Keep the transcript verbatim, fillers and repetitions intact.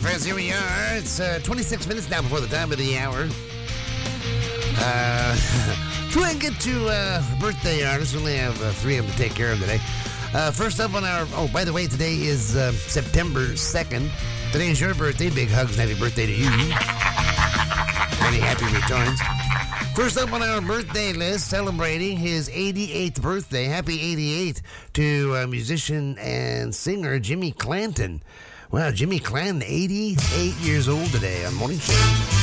friends, here we are. It's uh, twenty-six minutes now before the time of the hour. Uh, try and get to uh, birthday artists. We only have uh, three of them to take care of today. Uh, first up on our... Oh, by the way, today is uh, September second. Today is your birthday. Big hugs and happy birthday to you. Many happy returns. First up on our birthday list, celebrating his eighty-eighth birthday. Happy eighty-eight to uh, musician and singer Jimmy Clanton. Wow, Jimmy Clanton, eighty-eight years old today on Morning Show.